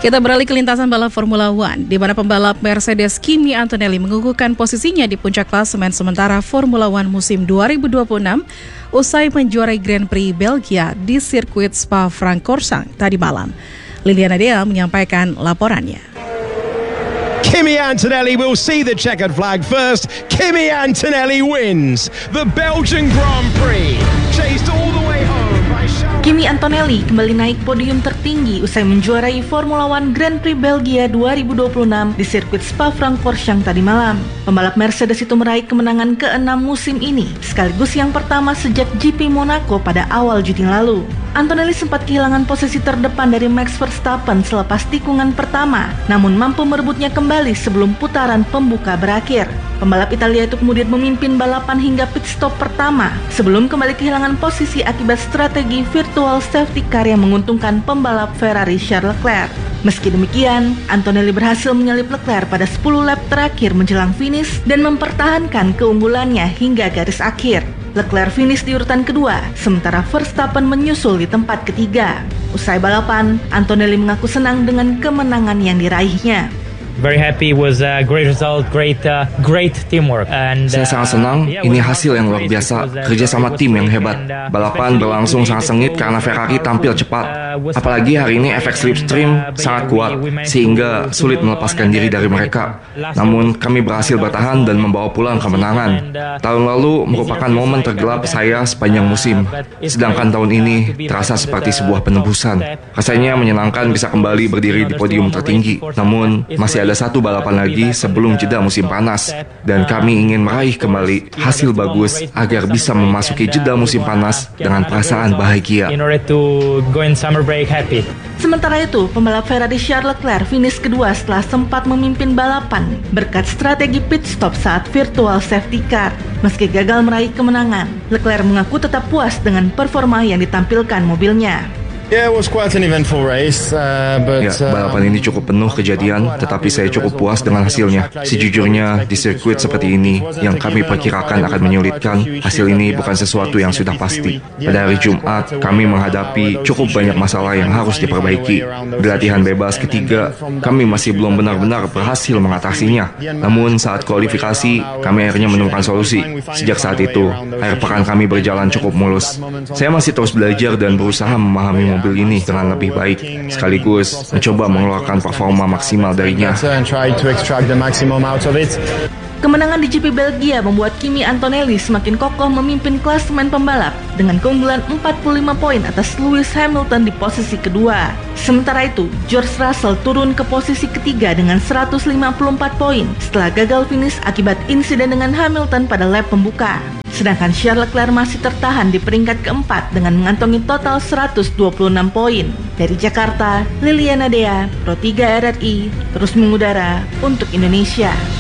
Kita beralih ke lintasan balap Formula One, di mana pembalap Mercedes Kimi Antonelli mengukuhkan posisinya di puncak klasemen sementara Formula One musim 2026 usai menjuarai Grand Prix Belgia di sirkuit Spa-Francorchamps tadi malam. Liliana Dea menyampaikan laporannya. Kimi Antonelli will see the checkered flag first. Kimi Antonelli wins the Belgian Grand Prix, chased all the way home by Kimi Antonelli kembali naik podium tertinggi usai menjuarai Formula One Grand Prix Belgia 2026 di sirkuit Spa-Francorchamps tadi malam. Pembalap Mercedes itu meraih kemenangan ke-6 musim ini, sekaligus yang pertama sejak GP Monaco pada awal Juni lalu. Antonelli sempat kehilangan posisi terdepan dari Max Verstappen selepas tikungan pertama, namun mampu merebutnya kembali sebelum putaran pembuka berakhir. Pembalap Italia itu kemudian memimpin balapan hingga pit stop pertama, sebelum kembali kehilangan posisi akibat strategi virtual safety car yang menguntungkan pembalap Ferrari Charles Leclerc. Meski demikian, Antonelli berhasil menyalip Leclerc pada 10 lap terakhir menjelang finish dan mempertahankan keunggulannya hingga garis akhir. Leclerc finish di urutan kedua, sementara Verstappen menyusul di tempat ketiga. Usai balapan, Antonelli mengaku senang dengan kemenangan yang diraihnya. Very happy, was a great result, great teamwork. Saya sangat senang, ini hasil yang luar biasa, kerja sama tim yang hebat. Balapan berlangsung sangat sengit karena Ferrari tampil cepat. Apalagi hari ini efek slipstream sangat kuat, sehingga sulit melepaskan diri dari mereka. Namun kami berhasil bertahan dan membawa pulang kemenangan. Tahun lalu merupakan momen tergelap saya sepanjang musim, sedangkan tahun ini terasa seperti sebuah penebusan. Rasanya menyenangkan bisa kembali berdiri di podium tertinggi, namun masih ada satu balapan lagi sebelum jeda musim panas, dan kami ingin meraih kembali hasil bagus agar bisa memasuki jeda musim panas dengan perasaan bahagia. Sementara itu, pembalap Ferrari Charles Leclerc finish kedua setelah sempat memimpin balapan berkat strategi pit stop saat virtual safety car. Meski gagal meraih kemenangan, Leclerc mengaku tetap puas dengan performa yang ditampilkan mobilnya. Yeah, it was quite an eventful race, balapan ini cukup penuh kejadian, tetapi saya cukup puas dengan hasilnya. Sejujurnya, di sirkuit seperti ini, yang kami perkirakan akan menyulitkan, hasil ini bukan sesuatu yang sudah pasti. Pada hari Jumat, kami menghadapi cukup banyak masalah yang harus diperbaiki. Di latihan bebas ketiga, kami masih belum benar-benar berhasil mengatasinya. Namun saat kualifikasi, kami akhirnya menemukan solusi. Sejak saat itu, akhir pekan kami berjalan cukup mulus. Saya masih terus belajar dan berusaha memahami mobil ini dengan lebih baik, sekaligus mencoba mengeluarkan performa maksimal darinya. Kemenangan di GP Belgia membuat Kimi Antonelli semakin kokoh memimpin klasemen pembalap dengan keunggulan 45 poin atas Lewis Hamilton di posisi kedua. Sementara itu, George Russell turun ke posisi ketiga dengan 154 poin setelah gagal finish akibat insiden dengan Hamilton pada lap pembuka. Sedangkan Charles Leclerc masih tertahan di peringkat keempat dengan mengantongi total 126 poin. Dari Jakarta, Liliana Dea, Pro 3 RRI, terus mengudara untuk Indonesia.